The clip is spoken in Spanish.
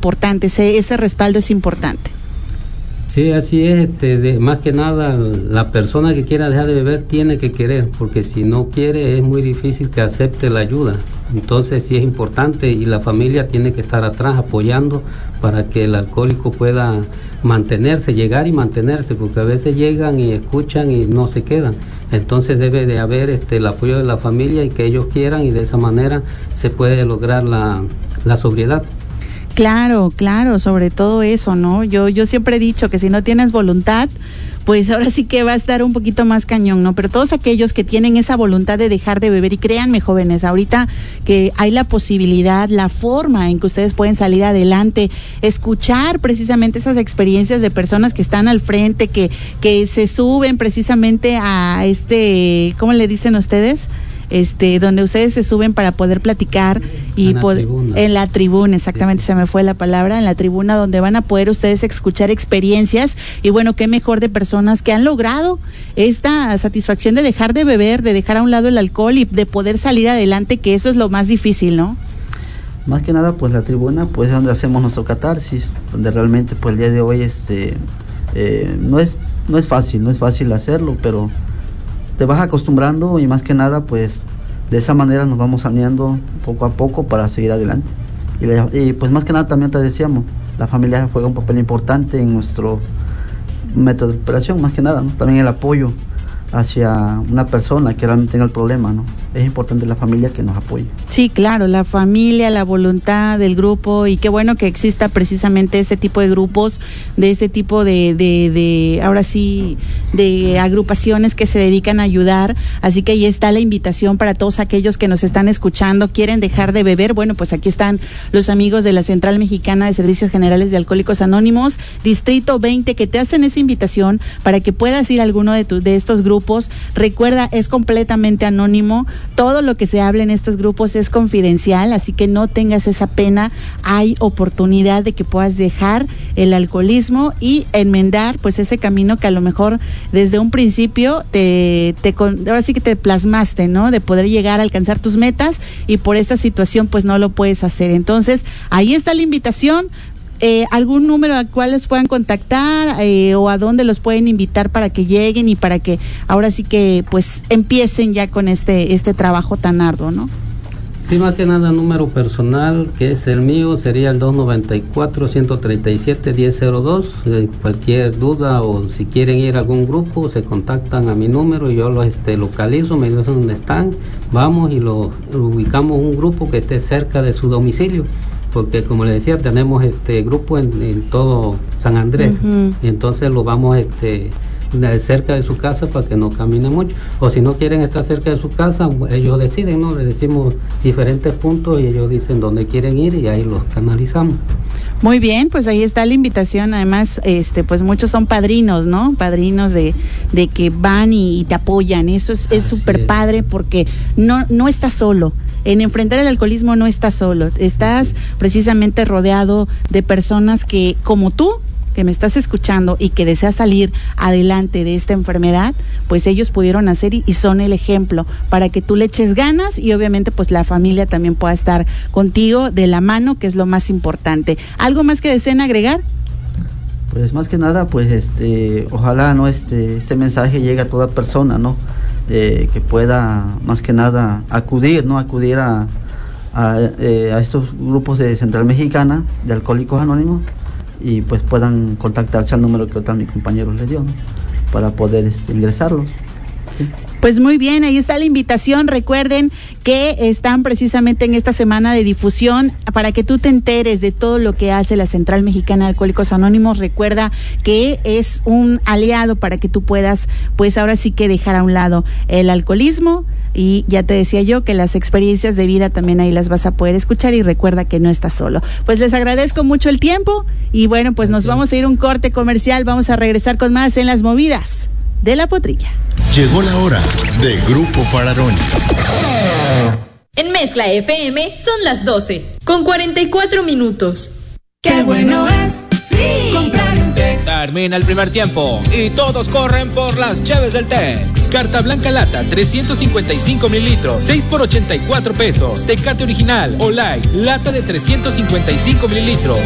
importante, ese respaldo es importante. Sí, así es, más que nada la persona que quiera dejar de beber tiene que querer, porque si no quiere es muy difícil que acepte la ayuda. Entonces sí es importante y la familia tiene que estar atrás apoyando para que el alcohólico pueda mantenerse, llegar y mantenerse, porque a veces llegan y escuchan y no se quedan. Entonces debe de haber el apoyo de la familia y que ellos quieran, y de esa manera se puede lograr la sobriedad. Claro, sobre todo eso, ¿no? Yo siempre he dicho que si no tienes voluntad, pues ahora sí que va a estar un poquito más cañón, ¿no? Pero todos aquellos que tienen esa voluntad de dejar de beber, y créanme, jóvenes, ahorita que hay la posibilidad, la forma en que ustedes pueden salir adelante, escuchar precisamente esas experiencias de personas que están al frente, que se suben precisamente a ¿cómo le dicen ustedes? Donde ustedes se suben para poder platicar y en la tribuna, exactamente, sí. Se me fue la palabra, en la tribuna, donde van a poder ustedes escuchar experiencias, y bueno, qué mejor de personas que han logrado esta satisfacción de dejar de beber, de dejar a un lado el alcohol y de poder salir adelante, que eso es lo más difícil, ¿no? Más que nada, pues la tribuna, pues es donde hacemos nuestro catarsis, donde realmente, pues el día de hoy, no es fácil hacerlo, pero te vas acostumbrando, y más que nada, pues de esa manera nos vamos saneando poco a poco para seguir adelante. Y pues más que nada, también te decíamos, la familia juega un papel importante en nuestro método de operación, más que nada, ¿no? También el apoyo hacia una persona que realmente tenga el problema, ¿no? Es importante la familia que nos apoye. Sí, claro, la familia, la voluntad del grupo, y qué bueno que exista precisamente este tipo de grupos, de este tipo de ahora sí, de agrupaciones que se dedican a ayudar. Así que ahí está la invitación para todos aquellos que nos están escuchando, quieren dejar de beber. Bueno, pues aquí están los amigos de la Central Mexicana de Servicios Generales de Alcohólicos Anónimos, Distrito 20, que te hacen esa invitación para que puedas ir a alguno de estos grupos. Recuerda, es completamente anónimo, todo lo que se habla en estos grupos es confidencial, así que no tengas esa pena. Hay oportunidad de que puedas dejar el alcoholismo y enmendar pues ese camino que a lo mejor desde un principio ahora sí que te plasmaste, ¿no? De poder llegar a alcanzar tus metas, y por esta situación pues no lo puedes hacer. Entonces ahí está la invitación. ¿Algún número al cual los puedan contactar o a dónde los pueden invitar para que lleguen y para que ahora sí que pues empiecen ya con este trabajo tan arduo, ¿no? Sí, más que nada, número personal, que es el mío, sería el 294-137-1002. Cualquier duda o si quieren ir a algún grupo, se contactan a mi número y yo los localizo, me dicen dónde están, vamos y lo ubicamos un grupo que esté cerca de su domicilio. Porque como les decía, tenemos grupo en todo San Andrés, uh-huh. Y entonces lo vamos cerca de su casa para que no camine mucho, o si no quieren estar cerca de su casa, ellos deciden, ¿no? Les decimos diferentes puntos y ellos dicen dónde quieren ir y ahí los canalizamos. Muy bien, pues ahí está la invitación. Además, pues muchos son padrinos, ¿no? Padrinos de que van y te apoyan. Eso es súper padre, porque no estás solo. En enfrentar el alcoholismo no estás solo, estás precisamente rodeado de personas que, como tú, que me estás escuchando y que deseas salir adelante de esta enfermedad, pues ellos pudieron hacer y son el ejemplo para que tú le eches ganas, y obviamente pues la familia también pueda estar contigo de la mano, que es lo más importante. ¿Algo más que deseen agregar? Pues más que nada, pues ojalá no este mensaje llegue a toda persona, ¿no? Que pueda más que nada acudir a estos grupos de Central Mexicana de Alcohólicos Anónimos, y pues puedan contactarse al número que otra mi compañero les dio, ¿no? Para poder ingresarlos. ¿Sí? Pues muy bien, ahí está la invitación. Recuerden que están precisamente en esta semana de difusión para que tú te enteres de todo lo que hace la Central Mexicana de Alcohólicos Anónimos. Recuerda que es un aliado para que tú puedas, pues ahora sí que dejar a un lado el alcoholismo. Y ya te decía yo que las experiencias de vida también ahí las vas a poder escuchar, y recuerda que no estás solo. Pues les agradezco mucho el tiempo, y bueno, pues nos vamos a ir a un corte comercial. Vamos a regresar con más en Las Movidas de la Potrilla. Llegó la hora de Grupo Fararoni. En Mezcla FM son las 12:44 minutos. ¡Qué bueno es! ¡Sí! Comprar un Tex. Termina el primer tiempo y todos corren por las cheves del Tex. Carta blanca lata 355 mililitros, 6 por 84 pesos. Tecate original o light, lata de 355 mililitros.